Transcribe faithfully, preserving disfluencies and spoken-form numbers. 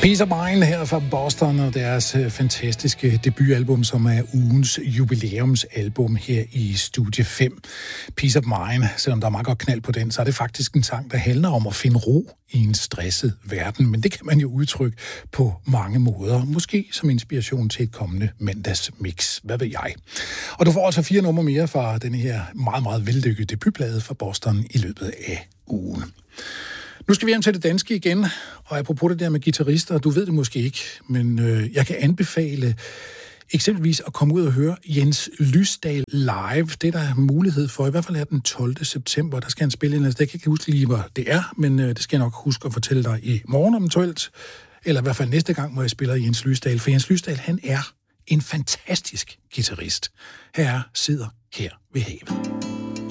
Peace of Mind her fra Boston og deres fantastiske debutalbum, som er ugens jubilæumsalbum her i Studie fem. Peace of Mind, selvom der er meget godt knald på den, så er det faktisk en sang, der handler om at finde ro i en stresset verden. Men det kan man jo udtrykke på mange måder. Måske som inspiration til et kommende mandagsmix. Hvad ved jeg? Og du får altså fire numre mere fra denne her meget, meget vellykkede debutplade fra Boston i løbet af ugen. Nu skal vi hjem til det danske igen, og apropos det der med guitarister, du ved det måske ikke, men øh, jeg kan anbefale eksempelvis at komme ud og høre Jens Lysdal live. Det er der mulighed for, i hvert fald er den tolvte september, der skal han spille ind. Altså, det kan jeg ikke huske lige, hvor det er, men øh, det skal jeg nok huske at fortælle dig i morgen eventuelt, eller i hvert fald næste gang, hvor jeg spiller Jens Lysdal, for Jens Lysdal, han er en fantastisk guitarist. Her sidder her ved havet.